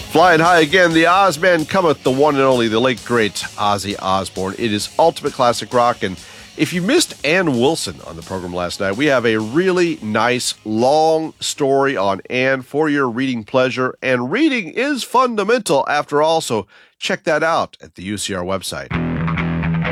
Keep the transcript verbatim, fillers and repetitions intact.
Flying high again, the Ozman cometh, the one and only, the late great Ozzy Osbourne. It is ultimate classic rock, and if you missed Ann Wilson on the program last night, we have a really nice, long story on Ann for your reading pleasure, and reading is fundamental after all, so check that out at the U C R website.